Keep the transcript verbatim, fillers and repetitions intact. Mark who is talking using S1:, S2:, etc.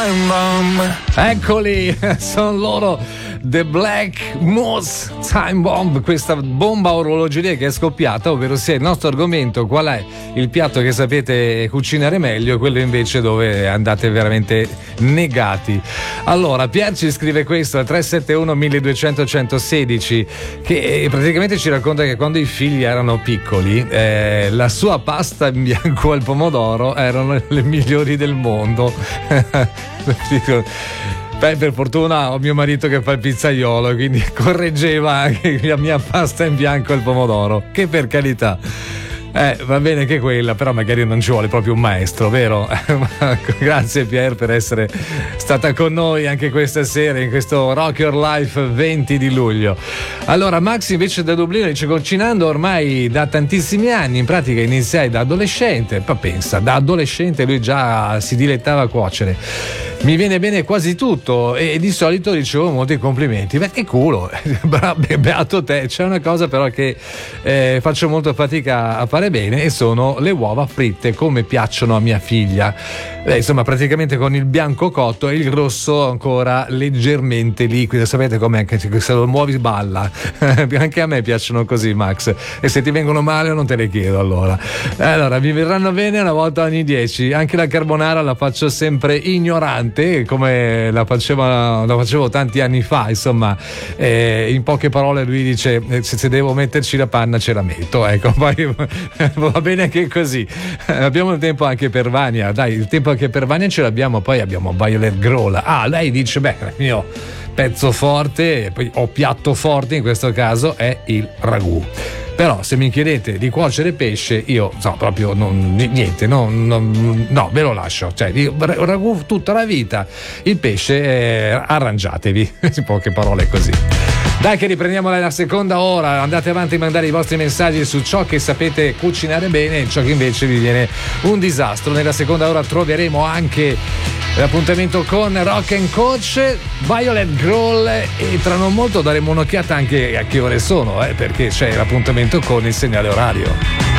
S1: Time Bomb.
S2: Eccoli, sono loro, The Black Moose Time Bomb, questa bomba orologeria che è scoppiata, ovvero sia il nostro argomento: qual è il piatto che sapete cucinare meglio, quello invece dove andate veramente negati. Allora, Pier ci scrive questo al tre sette uno milleduecento centosedici, che praticamente ci racconta che quando i figli erano piccoli eh, la sua pasta in bianco al pomodoro erano le migliori del mondo. Beh, per fortuna ho mio marito che fa il pizzaiolo, quindi correggeva anche la mia pasta in bianco al pomodoro, che per carità eh, va bene anche quella, però magari non ci vuole proprio un maestro, vero? Grazie Pier per essere stata con noi anche questa sera in questo Rock Your Life venti di luglio. Allora, Max invece da Dublino dice: cucinando ormai da tantissimi anni, in pratica iniziai da adolescente, poi pensa, da adolescente lui già si dilettava a cuocere. Mi viene bene quasi tutto e di solito ricevo molti complimenti. Beh, che culo, beato te. C'è una cosa però che eh, faccio molto fatica a fare bene, e sono le uova fritte come piacciono a mia figlia. Beh, insomma, praticamente con il bianco cotto e il rosso ancora leggermente liquido. Sapete com'è? Che se lo muovi balla. Anche a me piacciono così, Max. E se ti vengono male non te le chiedo allora. Allora, mi verranno bene una volta ogni dieci. Anche la carbonara la faccio sempre ignorante, come la facevo, la facevo tanti anni fa, insomma. Eh, in poche parole lui dice: se, se devo metterci la panna ce la metto, ecco. Poi va bene anche così. Abbiamo il tempo anche per Vania, dai, il tempo anche per Vania ce l'abbiamo. Poi abbiamo Violet Grohl. Ah, lei dice: beh, il mio pezzo forte, o piatto forte in questo caso, è il ragù. Però se mi chiedete di cuocere pesce, io no, proprio non, niente, no, non, no, ve lo lascio. Cioè, ragù tutta la vita, il pesce eh, arrangiatevi, in poche parole così. Dai che riprendiamo la seconda ora, andate avanti a mandare i vostri messaggi su ciò che sapete cucinare bene e ciò che invece vi viene un disastro. Nella seconda ora troveremo anche l'appuntamento con Rock and Coach, Violet Grohl, e tra non molto daremo un'occhiata anche a che ore sono, eh, perché c'è l'appuntamento con il segnale orario.